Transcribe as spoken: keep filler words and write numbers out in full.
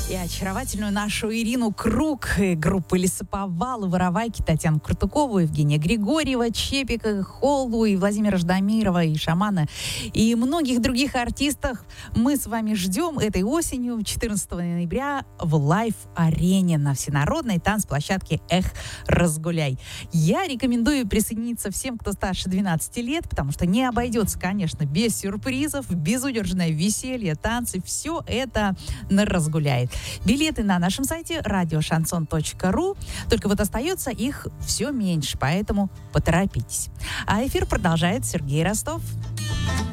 И очаровательную нашу Ирину Круг, группы Лесоповал, Воровайки, Татьяну Куртукову, Евгения Григорьева, Чепика, Холду, и Владимира Ждамирова, и Шамана, и многих других артистов мы с вами ждем этой осенью, четырнадцатого ноября, в лайв-арене на всенародной танцплощадке «Эх, разгуляй». Я рекомендую присоединиться всем, кто старше двенадцати лет, потому что не обойдется, конечно, без сюрпризов, безудержное веселье, танцы, все это на «Разгуляй». Билеты на нашем сайте радиошансон точка ру. Только вот остается их все меньше, поэтому поторопитесь. А эфир продолжает Сергей Ростов.